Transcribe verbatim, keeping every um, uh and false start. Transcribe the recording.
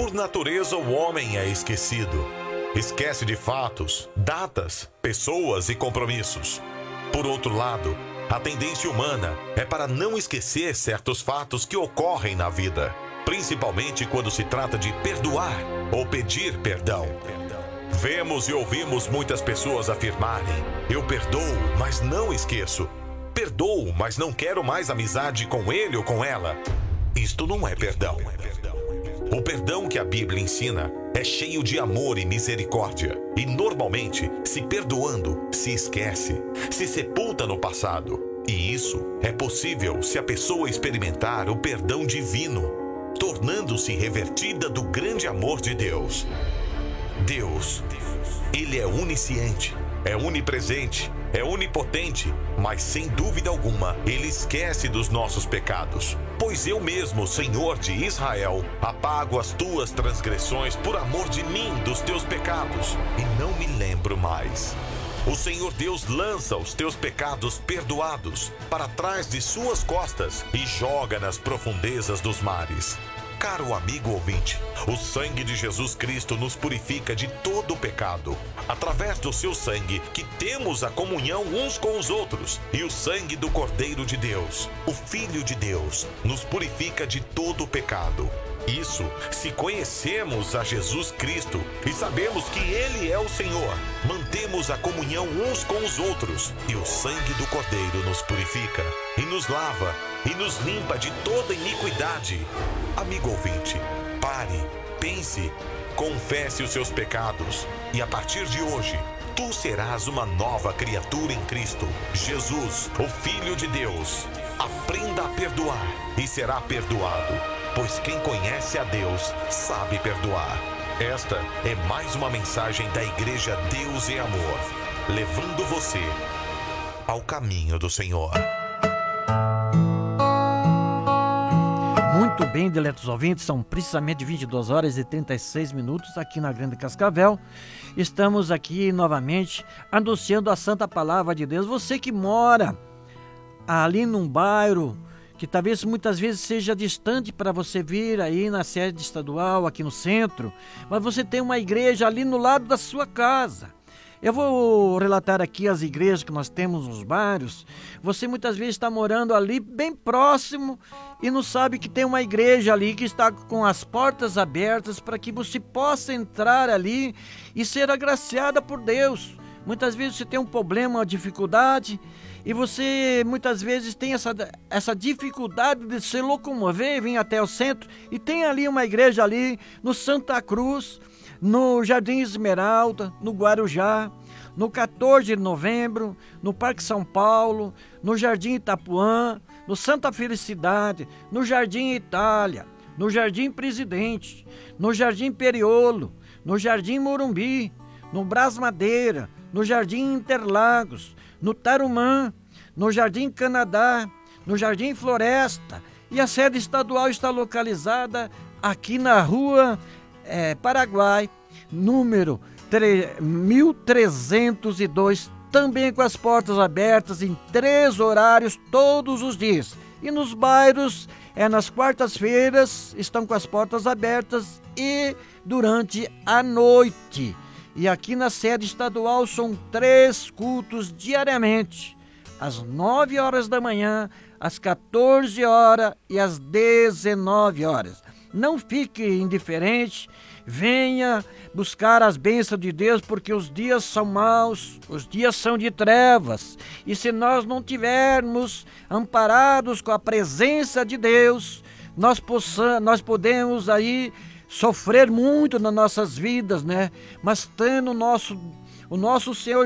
Por natureza, o homem é esquecido. Esquece de fatos, datas, pessoas e compromissos. Por outro lado, a tendência humana é para não esquecer certos fatos que ocorrem na vida, principalmente quando se trata de perdoar ou pedir perdão. Vemos e ouvimos muitas pessoas afirmarem: eu perdoo, mas não esqueço. Perdoo, mas não quero mais amizade com ele ou com ela. Isto não é perdão. O perdão que a Bíblia ensina é cheio de amor e misericórdia. E normalmente, se perdoando, se esquece, se sepulta no passado. E isso é possível se a pessoa experimentar o perdão divino, tornando-se revertida do grande amor de Deus. Deus, Ele é onisciente, é onipresente, é onipotente, mas sem dúvida alguma, Ele esquece dos nossos pecados. Pois eu mesmo, Senhor de Israel, apago as tuas transgressões por amor de mim, dos teus pecados, e não me lembro mais. O Senhor Deus lança os teus pecados perdoados para trás de suas costas e joga nas profundezas dos mares. Caro amigo ouvinte, o sangue de Jesus Cristo nos purifica de todo o pecado. Através do seu sangue que temos a comunhão uns com os outros, e o sangue do Cordeiro de Deus, o Filho de Deus, nos purifica de todo o pecado. Isso se conhecemos a Jesus Cristo e sabemos que Ele é o Senhor. Mantemos a comunhão uns com os outros, e o sangue do Cordeiro nos purifica e nos lava e nos limpa de toda iniquidade. Amigo ouvinte, pare, pense, confesse os seus pecados, e a partir de hoje, tu serás uma nova criatura em Cristo Jesus, o Filho de Deus. Aprenda a perdoar e será perdoado, pois quem conhece a Deus sabe perdoar. Esta é mais uma mensagem da Igreja Deus e Amor, levando você ao caminho do Senhor. Muito bem, diletos ouvintes, são precisamente vinte e duas horas e trinta e seis minutos aqui na Grande Cascavel. Estamos aqui novamente anunciando a Santa Palavra de Deus. Você que mora ali num bairro que talvez muitas vezes seja distante para você vir aí na sede estadual, aqui no centro, mas você tem uma igreja ali no lado da sua casa. Eu vou relatar aqui as igrejas que nós temos nos bairros. Você muitas vezes está morando ali bem próximo e não sabe que tem uma igreja ali que está com as portas abertas para que você possa entrar ali e ser agraciada por Deus. Muitas vezes você tem um problema, uma dificuldade, e você muitas vezes tem essa, essa dificuldade de se locomover, vir até o centro, e tem ali uma igreja ali no Santa Cruz, no Jardim Esmeralda, no Guarujá, no quatorze de novembro, no Parque São Paulo, no Jardim Itapuã, no Santa Felicidade, no Jardim Itália, no Jardim Presidente, no Jardim Periolo, no Jardim Morumbi, no Brás Madeira, no Jardim Interlagos, no Tarumã, no Jardim Canadá, no Jardim Floresta, e a sede estadual está localizada aqui na rua é, Paraguai, número mil trezentos e dois, também com as portas abertas em três horários todos os dias. E nos bairros, é nas quartas-feiras, estão com as portas abertas e durante a noite. E aqui na sede estadual são três cultos diariamente, às nove horas da manhã, às quatorze horas e às dezenove horas. Não fique indiferente, venha buscar as bênçãos de Deus, porque os dias são maus, os dias são de trevas. E se nós não tivermos amparados com a presença de Deus, nós, possamos, nós podemos aí sofrer muito nas nossas vidas, né? Mas tendo o nosso, o nosso Senhor